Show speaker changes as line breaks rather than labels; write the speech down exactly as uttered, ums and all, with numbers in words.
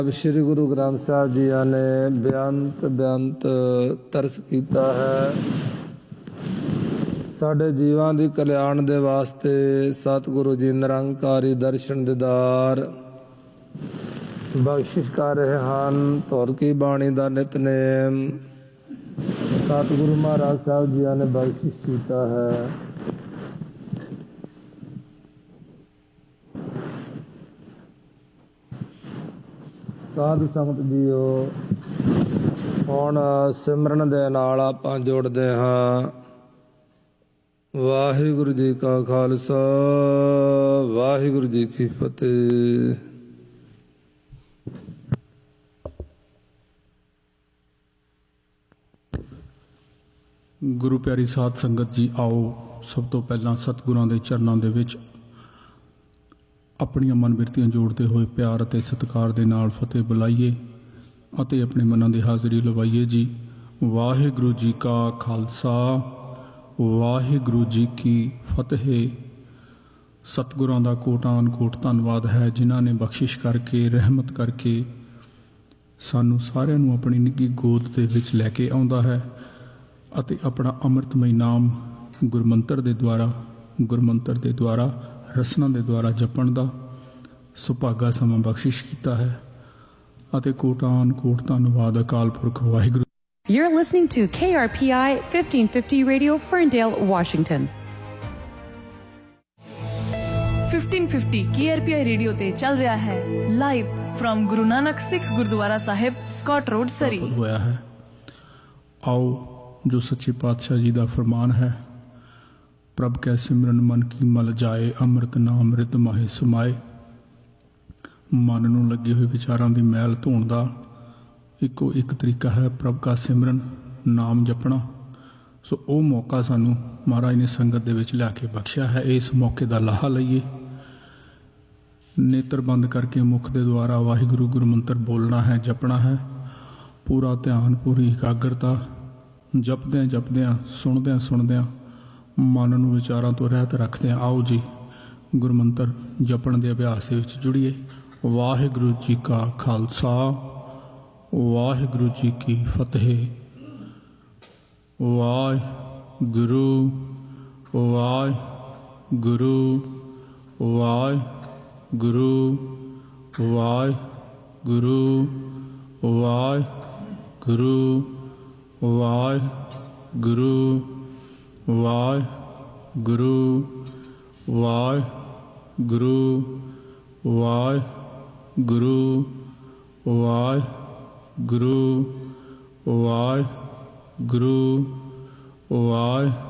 श्री गुरु ग्रंथ साहिब जी ने बेअंत बेअंत तरस कीता है। साढ़े जीवां दी कल्याण दे वास्ते सतगुरु जी निरंकारी दर्शन दीदार बख्शिश कर रहे हैं। तुर की बाणी का नितनेम सतगुरु महाराज साहब जी ने बख्शिश किया है। साधु संगत जीओ, हुण सिमरन दे नाल आपां जुड़दे हां। वाहिगुरु जी का खालसा, वाहिगुरु जी की फतेह।
गुरु प्यारी साध संगत जी, आओ सब तो पहला सतगुरां दे चरनां दे विच अपणियां मन बिरतियां जोड़ते हुए प्यार अते सत्कार दे नाल फतेह बुलाइए अते अपने मनां दी हाज़री लवाइए जी। वाहिगुरु जी का खालसा, वाहिगुरु जी की फतेह। सतगुरां दा कोटान कोट धन्नवाद है जिन्हां ने बख्शिश करके रहमत करके सानू सारिआं नूं अपनी निੱਘੀ गोद दे विच लैके आउंदा है ਅਤੇ अपना अमृतमय नाम गुरमंत्र के द्वारा गुरमंत्र के द्वारा रसना के द्वारा जपण का सुभागा समा बख्शिश किया है ਅਤੇ कोटान कोट धन्नवाद अकाल पुरख Waheguru.
You're listening to K R P I fifteen fifty Radio, Ferndale, Washington.
fifteen fifty K R P I radio ते चल रहा है live from Guru Nanak Sikh gurdwara Sahib, Scott road, सरी।
होया है। आओ जो सच्चे पातशाह जी का फरमान है, प्रभ कै सिमरन मन की मल जाए, अमृत नाम रिद माहे समाए। मन नूं लगे हुए विचारां दी मैल धोण दा इको एक तरीका है प्रभ का सिमरन, नाम जपना। सो वो मौका सानू महाराज ने संगत दे विच लिया के बख्शिया है। इस मौके का लाहा लईए। नेत्र बंद करके मुख दे द्वारा वाहिगुरु गुरमंत्र बोलना है, जपना है। पूरा ध्यान, पूरी एकाग्रता, जपद्या जपद्या सुनद्या सुनद्या मन नूं विचारां तो रहत रखद्या आओ जी गुरमंत्र जपण दे अभ्यास दे विच जुड़िए। वाहिगुरु जी का खालसा, वाहिगुरु जी की फतेह। वाहिगुरु वाहिगुरु वाहिगुरु वाहिगुरु वाहिगुरु वाहिगुरु वाहिगुरु वाहिगुरु वाहिगुरु वाहिगुरु वाहिगुरु वाहिगुरु वाहिगुरु